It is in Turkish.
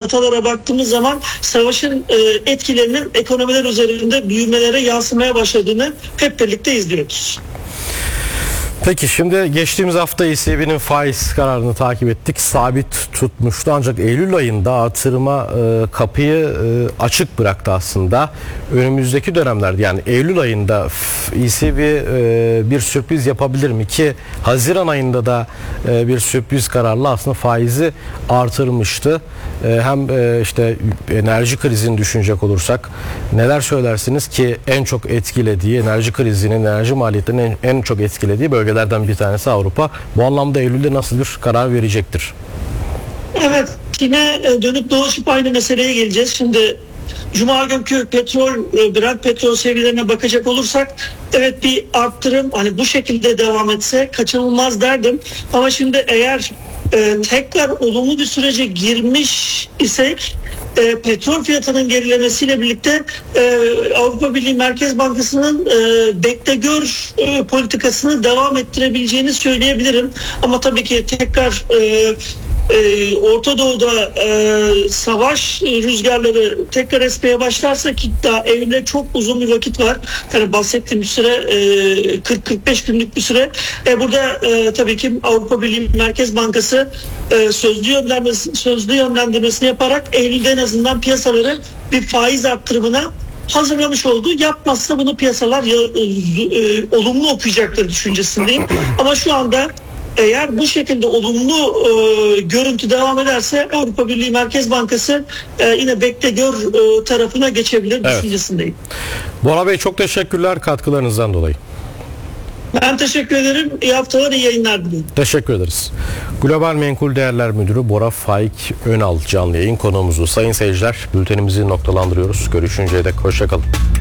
haritalara baktığımız zaman savaşın etkilerinin ekonomiler üzerinde büyümelere yansımaya başladığını hep birlikte izliyoruz. Peki şimdi geçtiğimiz hafta ECB'nin faiz kararını takip ettik. Sabit tutmuştu ancak Eylül ayında artırıma kapıyı açık bıraktı aslında. Önümüzdeki dönemlerde yani Eylül ayında ECB bir sürpriz yapabilir mi ki Haziran ayında da bir sürpriz kararla aslında faizi artırmıştı. Hem işte enerji krizini düşünecek olursak neler söylersiniz ki en çok etkilediği enerji krizinin, enerji maliyetlerinin en çok etkilediği bölgelerden bir tanesi Avrupa. Bu anlamda Eylül'de nasıl bir karar verecektir? Evet, yine dönüp dolaşıp aynı meseleye geleceğiz. Şimdi Cuma günkü Brent petrol seviyelerine bakacak olursak evet bir arttırım hani bu şekilde devam etse kaçınılmaz derdim. Ama şimdi eğer tekrar olumlu bir sürece girmiş isek petrol fiyatının gerilemesiyle birlikte Avrupa Birliği Merkez Bankası'nın bekle gör politikasını devam ettirebileceğini söyleyebilirim. Ama tabii ki tekrar Orta Doğu'da savaş rüzgarları tekrar esmeye başlarsa ki daha Eylül'e çok uzun bir vakit var. Yani bahsettiğim süre 40-45 günlük bir süre. Burada tabii ki Avrupa Birliği Merkez Bankası sözlü yönlendirmesini yaparak Eylül'de en azından piyasaları bir faiz arttırımına hazırlamış oldu. Yapmazsa bunu piyasalar olumlu okuyacaktır düşüncesindeyim. Ama şu anda eğer bu şekilde olumlu görüntü devam ederse Avrupa Birliği Merkez Bankası yine bekle gör tarafına geçebilir düşüncesindeyim. Bora Bey çok teşekkürler katkılarınızdan dolayı. Ben teşekkür ederim. İyi haftalar, iyi yayınlar diliyorum. Teşekkür ederiz. Global Menkul Değerler Müdürü Bora Faik Önal canlı yayın konuğumuzu. Sayın seyirciler, bültenimizi noktalandırıyoruz. Görüşünceye dek hoşça kalın.